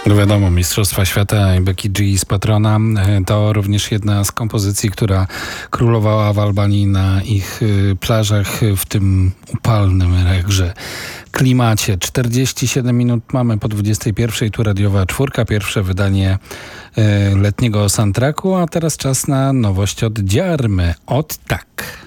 No wiadomo, Mistrzostwa Świata i Becky G z Patrona to również jedna z kompozycji, która królowała w Albanii na ich plażach w tym upalnym regrze klimacie. 47 minut mamy po 21. Tu radiowa czwórka, pierwsze wydanie letniego soundtracku, a teraz czas na nowość od Dziarmy. Od tak.